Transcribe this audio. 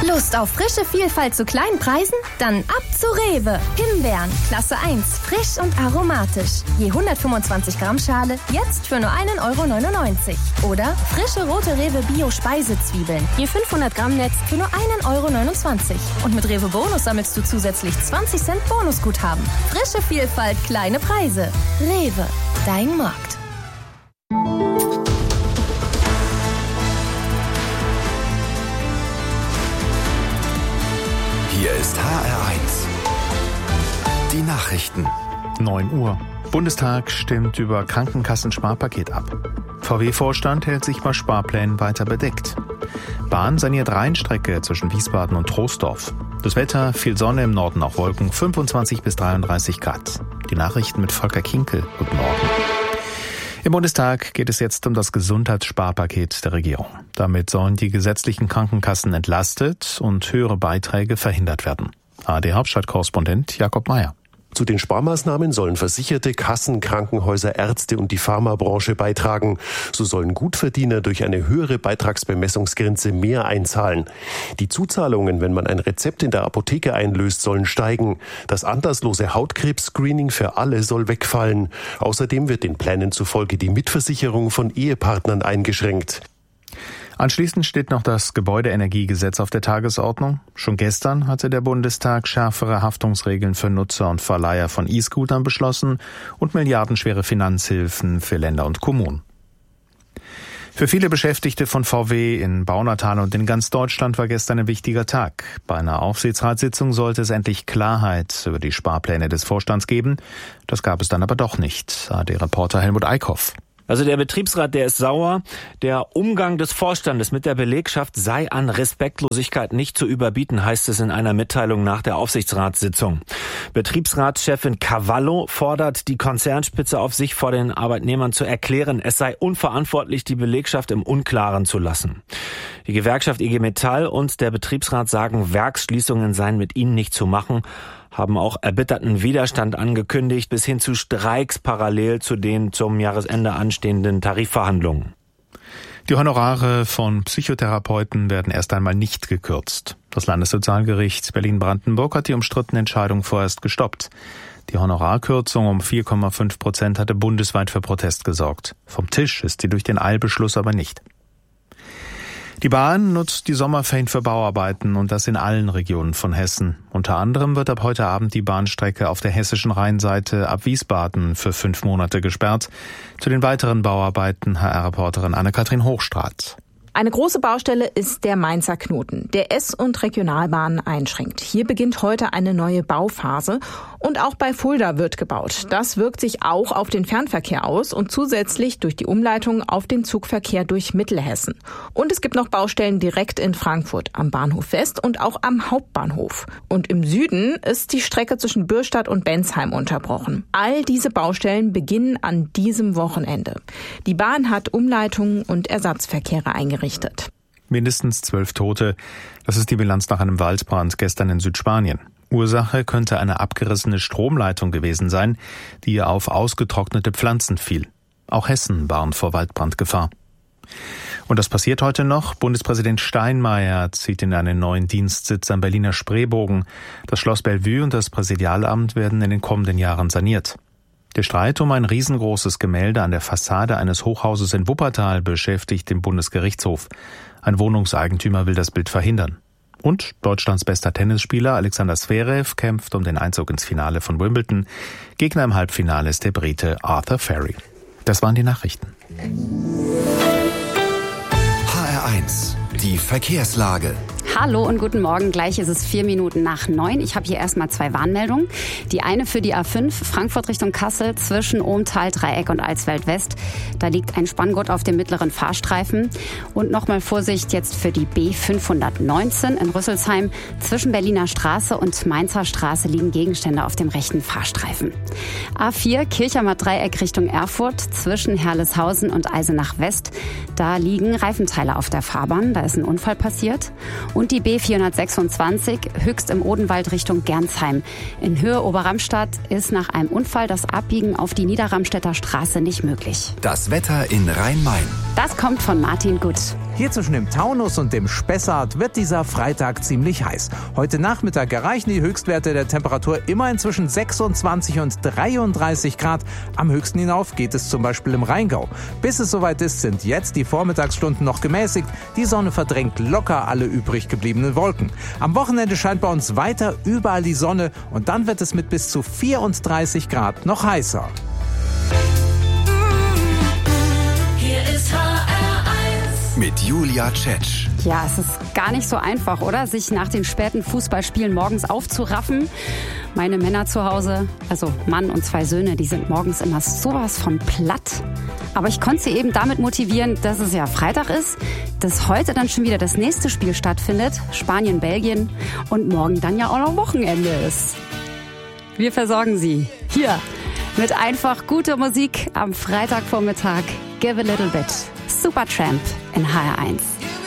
Lust auf frische Vielfalt zu kleinen Preisen? Dann ab zu Rewe. Himbeeren, Klasse 1, frisch und aromatisch. Je 125 Gramm Schale, jetzt für nur 1,99 €. Oder frische rote Rewe Bio-Speisezwiebeln. Je 500 Gramm Netz für nur 1,29 €. Und mit Rewe Bonus sammelst du zusätzlich 20 Cent Bonusguthaben. Frische Vielfalt, kleine Preise. Rewe, dein Markt. Hier ist HR1. Die Nachrichten. 9 Uhr. Bundestag stimmt über Krankenkassensparpaket ab. VW-Vorstand hält sich bei Sparplänen weiter bedeckt. Bahn saniert Rheinstrecke zwischen Wiesbaden und Troisdorf. Das Wetter, viel Sonne, im Norden auch Wolken, 25 bis 33 Grad. Die Nachrichten mit Volker Kinkel. Guten Morgen. Im Bundestag geht es jetzt um das Gesundheitssparpaket der Regierung. Damit sollen die gesetzlichen Krankenkassen entlastet und höhere Beiträge verhindert werden. ARD-Hauptstadtkorrespondent Jakob Mayer. Zu den Sparmaßnahmen sollen Versicherte, Kassen, Krankenhäuser, Ärzte und die Pharmabranche beitragen. So sollen Gutverdiener durch eine höhere Beitragsbemessungsgrenze mehr einzahlen. Die Zuzahlungen, wenn man ein Rezept in der Apotheke einlöst, sollen steigen. Das anlasslose Hautkrebs-Screening für alle soll wegfallen. Außerdem wird den Plänen zufolge die Mitversicherung von Ehepartnern eingeschränkt. Anschließend steht noch das Gebäudeenergiegesetz auf der Tagesordnung. Schon gestern hatte der Bundestag schärfere Haftungsregeln für Nutzer und Verleiher von E-Scootern beschlossen und milliardenschwere Finanzhilfen für Länder und Kommunen. Für viele Beschäftigte von VW in Baunatal und in ganz Deutschland war gestern ein wichtiger Tag. Bei einer Aufsichtsratssitzung sollte es endlich Klarheit über die Sparpläne des Vorstands geben. Das gab es dann aber doch nicht, der Reporter Helmut Eickhoff. Also der Betriebsrat, der ist sauer. Der Umgang des Vorstandes mit der Belegschaft sei an Respektlosigkeit nicht zu überbieten, heißt es in einer Mitteilung nach der Aufsichtsratssitzung. Betriebsratschefin Cavallo fordert die Konzernspitze auf, sich vor den Arbeitnehmern zu erklären, es sei unverantwortlich, die Belegschaft im Unklaren zu lassen. Die Gewerkschaft IG Metall und der Betriebsrat sagen, Werksschließungen seien mit ihnen nicht zu machen, haben auch erbitterten Widerstand angekündigt, bis hin zu Streiks parallel zu den zum Jahresende anstehenden Tarifverhandlungen. Die Honorare von Psychotherapeuten werden erst einmal nicht gekürzt. Das Landessozialgericht Berlin-Brandenburg hat die umstrittene Entscheidung vorerst gestoppt. Die Honorarkürzung um 4,5% hatte bundesweit für Protest gesorgt. Vom Tisch ist sie durch den Eilbeschluss aber nicht. Die Bahn nutzt die Sommerferien für Bauarbeiten und das in allen Regionen von Hessen. Unter anderem wird ab heute Abend die Bahnstrecke auf der hessischen Rheinseite ab Wiesbaden für 5 Monate gesperrt. Zu den weiteren Bauarbeiten HR-Reporterin Anne-Kathrin Hochstraat. Eine große Baustelle ist der Mainzer Knoten, der S- und Regionalbahnen einschränkt. Hier beginnt heute eine neue Bauphase und auch bei Fulda wird gebaut. Das wirkt sich auch auf den Fernverkehr aus und zusätzlich durch die Umleitung auf den Zugverkehr durch Mittelhessen. Und es gibt noch Baustellen direkt in Frankfurt am Bahnhof West und auch am Hauptbahnhof. Und im Süden ist die Strecke zwischen Bürstadt und Bensheim unterbrochen. All diese Baustellen beginnen an diesem Wochenende. Die Bahn hat Umleitungen und Ersatzverkehre eingerichtet. Mindestens 12 Tote. Das ist die Bilanz nach einem Waldbrand gestern in Südspanien. Ursache könnte eine abgerissene Stromleitung gewesen sein, die auf ausgetrocknete Pflanzen fiel. Auch Hessen warnt vor Waldbrandgefahr. Und das passiert heute noch. Bundespräsident Steinmeier zieht in einen neuen Dienstsitz am Berliner Spreebogen. Das Schloss Bellevue und das Präsidialamt werden in den kommenden Jahren saniert. Der Streit um ein riesengroßes Gemälde an der Fassade eines Hochhauses in Wuppertal beschäftigt den Bundesgerichtshof. Ein Wohnungseigentümer will das Bild verhindern. Und Deutschlands bester Tennisspieler Alexander Zverev kämpft um den Einzug ins Finale von Wimbledon. Gegner im Halbfinale ist der Brite Arthur Ferry. Das waren die Nachrichten. HR1, die Verkehrslage. Hallo und guten Morgen. Gleich ist es 4 Minuten nach 9. Ich habe hier erstmal 2 Warnmeldungen. Die eine für die A5 Frankfurt Richtung Kassel zwischen Ohmtal, Dreieck und Alsfeld West. Da liegt ein Spanngurt auf dem mittleren Fahrstreifen. Und nochmal Vorsicht jetzt für die B519 in Rüsselsheim. Zwischen Berliner Straße und Mainzer Straße liegen Gegenstände auf dem rechten Fahrstreifen. A4 Kirchheimer Dreieck Richtung Erfurt zwischen Herleshausen und Eisenach West. Da liegen Reifenteile auf der Fahrbahn. Da ist ein Unfall passiert. Und die B426 Höchst im Odenwald Richtung Gernsheim. In Höhe Oberramstadt ist nach einem Unfall das Abbiegen auf die Niederramstädter Straße nicht möglich. Das Wetter in Rhein-Main. Das kommt von Martin Gut. Hier zwischen dem Taunus und dem Spessart wird dieser Freitag ziemlich heiß. Heute Nachmittag erreichen die Höchstwerte der Temperatur immerhin zwischen 26 und 33 Grad. Am höchsten hinauf geht es zum Beispiel im Rheingau. Bis es soweit ist, sind jetzt die Vormittagsstunden noch gemäßigt. Die Sonne verdrängt locker alle übrig gebliebenen Wolken. Am Wochenende scheint bei uns weiter überall die Sonne und dann wird es mit bis zu 34 Grad noch heißer. Mit Julia Tschetsch. Ja, es ist gar nicht so einfach, oder? Sich nach den späten Fußballspielen morgens aufzuraffen. Meine Männer zu Hause, also Mann und 2 Söhne, die sind morgens immer sowas von platt. Aber ich konnte sie eben damit motivieren, dass es ja Freitag ist, dass heute dann schon wieder das nächste Spiel stattfindet, Spanien, Belgien, und morgen dann ja auch noch Wochenende ist. Wir versorgen Sie hier mit einfach guter Musik am Freitagvormittag. Give a little bit. Supertramp in HR1.